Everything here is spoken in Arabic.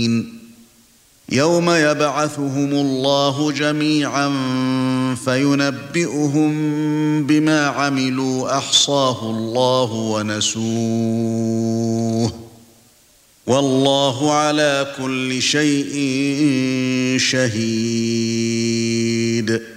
الْمُبِينَ يَوْمَ يَبْعَثُهُمُ اللَّهُ جَمِيعًا فَيُنَبِّئُهُم بِمَا عَمِلُوا أَحْصَاهُ اللَّهُ وَنَسُوهُ وَاللَّهُ عَلَى كُلِّ شَيْءٍ شَهِيدٌ